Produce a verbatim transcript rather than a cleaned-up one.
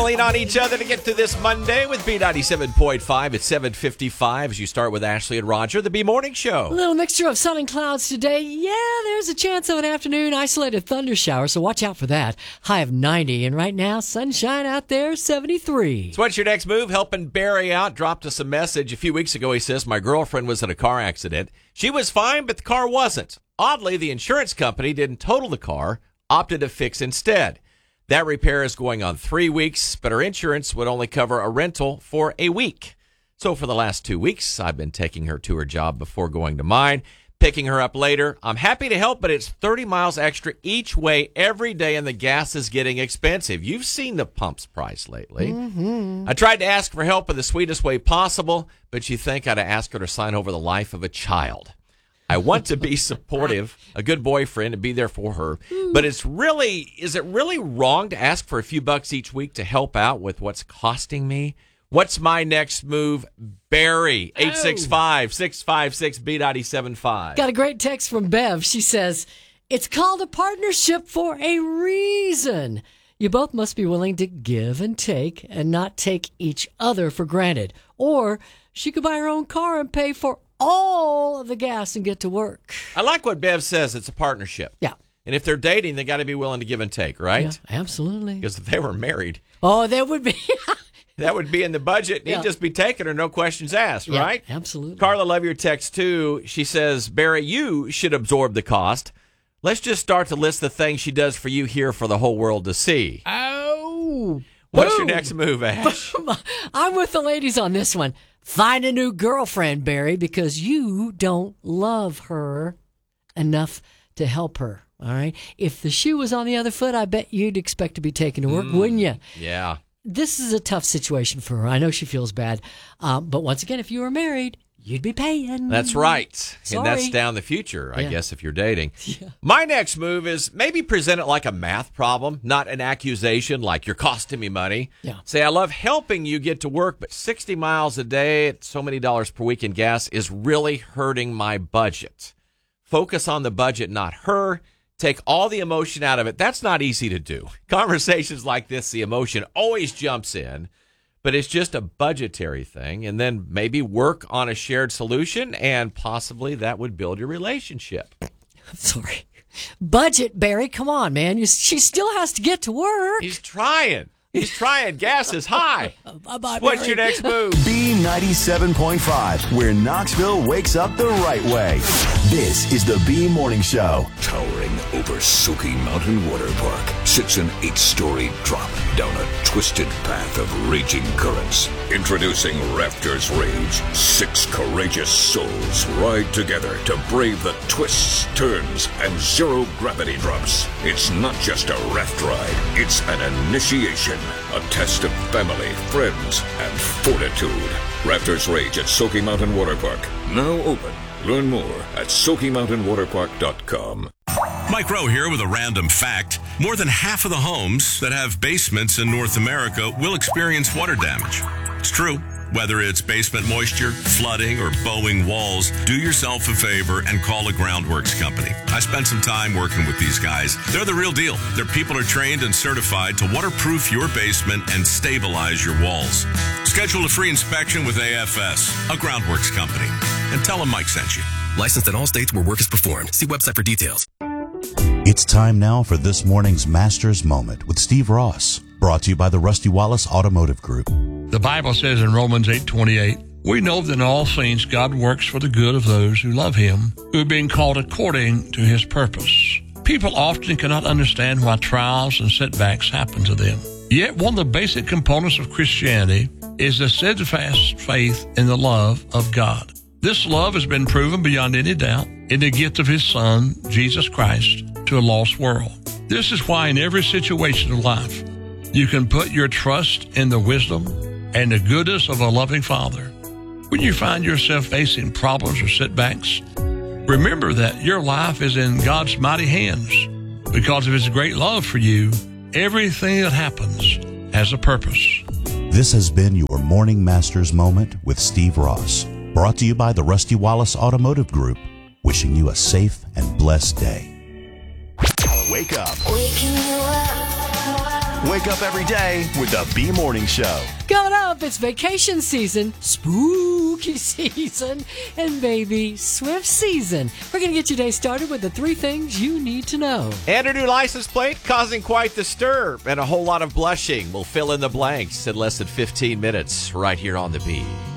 lean on each other to get through this Monday with B ninety-seven point five at seven fifty-five as you start with Ashley and Roger, the B Morning Show. A little mixture of sun and clouds today. Yeah, there's a chance of an afternoon isolated thunder shower, so watch out for that. High of ninety, and right now, sunshine out there, seventy-three. So what's your next move? Helping Barry out. Dropped us a message a few weeks ago. He says, my girlfriend was in a car accident. She was fine, but the car wasn't. Oddly, the insurance company didn't total the car, opted to fix instead. That repair is going on three weeks, but her insurance would only cover a rental for a week. So for the last two weeks, I've been taking her to her job before going to mine, picking her up later. I'm happy to help, but it's thirty miles extra each way every day, and the gas is getting expensive. You've seen the pump's price lately. Mm-hmm. I tried to ask for help in the sweetest way possible, but you think I'd ask her to sign over the life of a child. I want to be supportive, a good boyfriend, and be there for her. But it's really, is it really wrong to ask for a few bucks each week to help out with what's costing me? What's my next move? Barry, eight six five, six five six, B nine seven five. Got a great text from Bev. She says, it's called a partnership for a reason. You both must be willing to give and take and not take each other for granted. Or she could buy her own car and pay for all of the gas and get to work. I like what Bev says. It's a partnership. Yeah. And if they're dating, they got to be willing to give and take, right? Yeah, absolutely. Because if they were married, oh, that would be that would be in the budget. And yeah. He'd just be taking her, no questions asked, yeah, right? Absolutely. Carla, love your text too. She says, Barry, you should absorb the cost. Let's just start to list the things she does for you here for the whole world to see. Oh. What's Boom. your next move, Ash? I'm with the ladies on this one. Find a new girlfriend, Barry, because you don't love her enough to help her, all right? If the shoe was on the other foot, I bet you'd expect to be taken to work, mm, wouldn't you? Yeah. This is a tough situation for her. I know she feels bad. Um, but once again, if you were married, you'd be paying. That's right. Sorry. And that's down the future, I yeah. guess, if you're dating. Yeah. My next move is maybe present it like a math problem, not an accusation like you're costing me money. Yeah. Say, I love helping you get to work, but sixty miles a day at so many dollars per week in gas is really hurting my budget. Focus on the budget, not her. Take all the emotion out of it. That's not easy to do. Conversations like this, the emotion always jumps in. But it's just a budgetary thing, and then maybe work on a shared solution, and possibly that would build your relationship. Sorry. Budget, Barry. Come on, man. You, she still has to get to work. He's trying. He's trying. Gas is high. Bye-bye, What's Barry. your next move? B ninety-seven point five, where Knoxville wakes up the right way. This is the B Morning Show. Towering over Soaky Mountain Water Park sits an eight-story drop down a twisted path of raging currents. Introducing Raptors Rage. Six courageous souls ride together to brave the twists, turns, and zero-gravity drops. It's not just a raft ride. It's an initiation. A test of family, friends, and fortitude. Raptors Rage at Soaky Mountain Water Park. Now open. Learn more at soaky mountain water park dot com. Mike Rowe here with a random fact. More than half of the homes that have basements in North America will experience water damage. It's true. Whether it's basement moisture, flooding, or bowing walls, do yourself a favor and call a Groundworks company. I spent some time working with these guys. They're the real deal. Their people are trained and certified to waterproof your basement and stabilize your walls. Schedule a free inspection with A F S, a Groundworks company, and tell them Mike sent you. Licensed in all states where work is performed. See website for details. It's time now for this morning's Master's Moment with Steve Ross, brought to you by the Rusty Wallace Automotive Group. The Bible says in Romans eight twenty-eight, we know that in all things God works for the good of those who love him, who are being called according to his purpose. People often cannot understand why trials and setbacks happen to them. Yet one of the basic components of Christianity is the steadfast faith in the love of God. This love has been proven beyond any doubt in the gift of his Son, Jesus Christ, to a lost world. This is why in every situation of life, you can put your trust in the wisdom and the goodness of a loving Father. When you find yourself facing problems or setbacks, remember that your life is in God's mighty hands. Because of his great love for you, everything that happens has a purpose. This has been your Morning Master's Moment with Steve Ross, brought to you by the Rusty Wallace Automotive Group, wishing you a safe and blessed day. Wake up. Waking you up. Wake up every day with the B Morning Show. Coming up, it's vacation season, spooky season, and baby Swift season. We're going to get your day started with the three things you need to know. And her new license plate causing quite the stir and a whole lot of blushing. We'll fill in the blanks in less than fifteen minutes right here on the Bee.